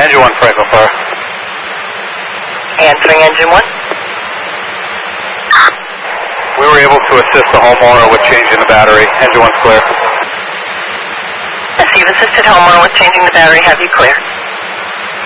Engine 1, Franklin, clear. Answering engine 1. We were able to assist the homeowner with changing the battery. Engine 1's clear. Yes, you've assisted homeowner with changing the battery. Have you clear?